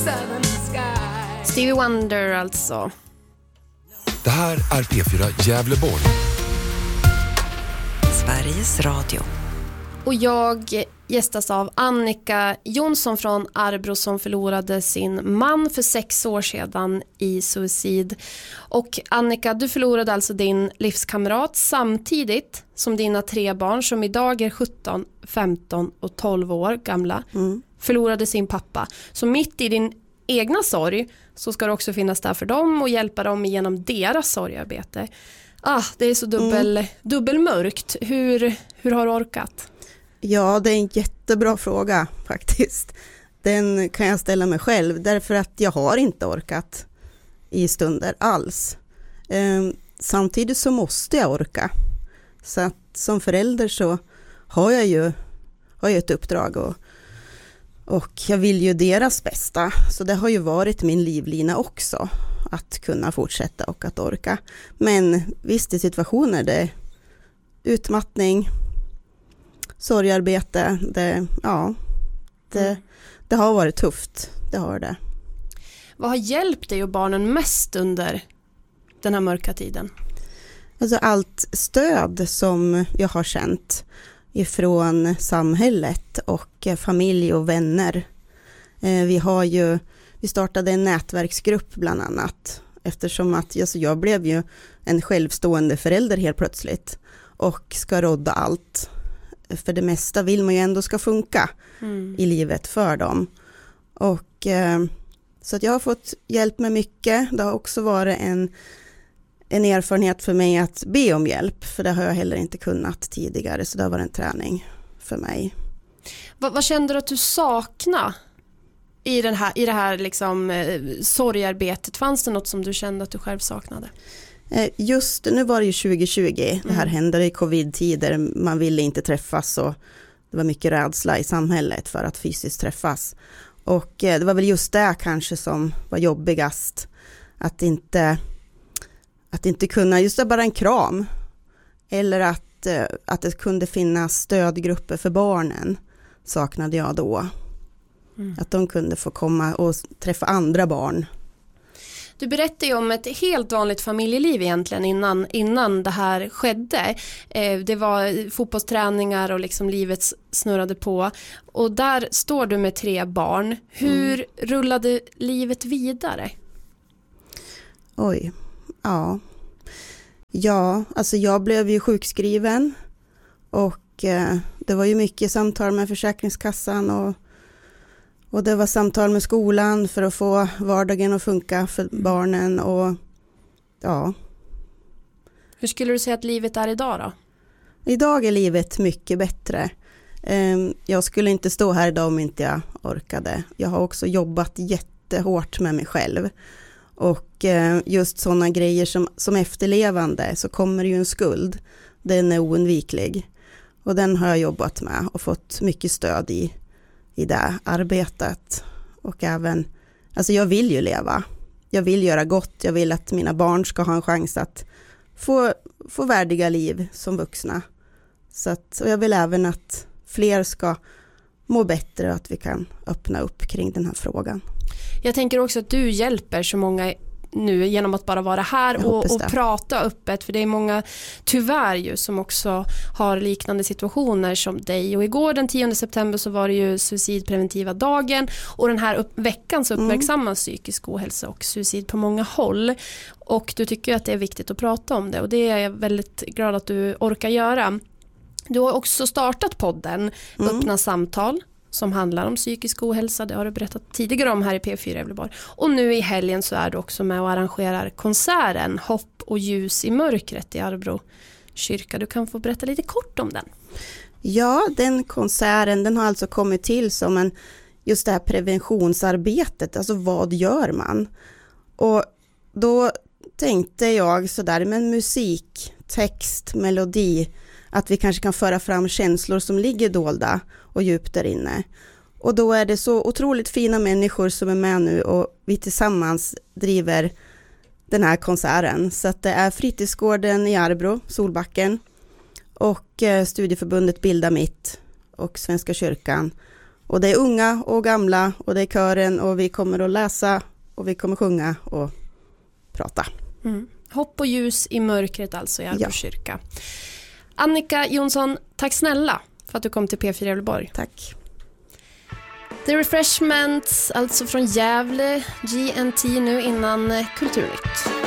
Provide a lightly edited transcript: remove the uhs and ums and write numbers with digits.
southern sky. Stevie Wonder alltså. Det här är P4 Gävleborg. Sveriges Radio. Och jag gästas av Annika Jonsson från Arbro som förlorade sin man för 6 år sedan i suicid. Och Annika, du förlorade alltså din livskamrat samtidigt som dina 3 barn som idag är 17, 15 och 12 år gamla förlorade sin pappa. Så mitt i din egna sorg så ska du också finnas där för dem och hjälpa dem genom deras sorgarbete. Det är så dubbelmörkt. Hur har du orkat? Ja, det är en jättebra fråga faktiskt. Den kan jag ställa mig själv därför att jag har inte orkat i stunder alls. Samtidigt så måste jag orka. Så att som förälder så har jag ju ett uppdrag och jag vill ju deras bästa. Så det har ju varit min livlina också att kunna fortsätta och att orka. Men visst i situationer det är utmattning, sorgarbete, det har varit tufft, det har det. Vad har hjälpt dig och barnen mest under den här mörka tiden? Alltså allt stöd som jag har känt ifrån samhället och familj och vänner. Vi startade en nätverksgrupp bland annat eftersom att jag blev ju en självstående förälder helt plötsligt och ska rodda allt. För det mesta vill man ju ändå ska funka i livet för dem. Och så att jag har fått hjälp med mycket. Det har också varit en erfarenhet för mig att be om hjälp. För det har jag heller inte kunnat tidigare. Så det har varit en träning för mig. Vad kände du att du saknade i det här liksom, sorgarbetet? Fanns det något som du kände att du själv saknade? Just nu var det ju 2020. Det här hände i covid-tider. Man ville inte träffas och det var mycket rädsla i samhället för att fysiskt träffas. Och det var väl just det kanske som var jobbigast. Att inte kunna, just det, bara en kram. Eller att det kunde finnas stödgrupper för barnen saknade jag då. Att de kunde få komma och träffa andra barn. Du berättade ju om ett helt vanligt familjeliv egentligen innan det här skedde. Det var fotbollsträningar och liksom livet snurrade på. Och där står du med 3 barn. Hur rullade livet vidare? Oj, ja. Ja, alltså jag blev ju sjukskriven. Och det var ju mycket samtal med Försäkringskassan och det var samtal med skolan för att få vardagen att funka för barnen och ja. Hur skulle du säga att livet är idag då? Idag är livet mycket bättre. Jag skulle inte stå här idag om inte jag orkade. Jag har också jobbat jättehårt med mig själv. Och just sådana grejer som efterlevande så kommer ju en skuld. Den är oundviklig. Och den har jag jobbat med och fått mycket stöd i det arbetet. Och även, alltså jag vill ju leva. Jag vill göra gott. Jag vill att mina barn ska ha en chans att få värdiga liv som vuxna. Och jag vill även att fler ska må bättre och att vi kan öppna upp kring den här frågan. Jag tänker också att du hjälper så många nu genom att bara vara här och prata öppet, för det är många tyvärr ju som också har liknande situationer som dig. Och igår den 10 september så var det ju suicidpreventiva dagen och den här veckan så uppmärksammas psykisk ohälsa och suicid på många håll. Och du tycker att det är viktigt att prata om det och det är jag väldigt glad att du orkar göra. Du har också startat podden Öppna samtal som handlar om psykisk ohälsa. Det har du berättat tidigare om här i P4 Gävleborg. Och nu i helgen så är du också med och arrangerar konserten Hopp och ljus i mörkret i Arbro kyrka. Du kan få berätta lite kort om den. Ja, den konserten den har alltså kommit till som just det här preventionsarbetet. Alltså vad gör man? Och då tänkte jag sådär med musik, text, melodi att vi kanske kan föra fram känslor som ligger dolda och djupt där inne. Och då är det så otroligt fina människor som är med nu och vi tillsammans driver den här konserten. Så att det är fritidsgården i Arbro, Solbacken och studieförbundet Bilda Mitt och Svenska kyrkan Och det är unga och gamla och det är kören och vi kommer att läsa och vi kommer sjunga och prata. Hopp och ljus i mörkret alltså i Arbrå kyrka. Annika Jonsson, tack snälla för att du kom till P4 Gävleborg. Tack. The Refreshments, alltså från Gävle, GNT nu innan Kulturnytt.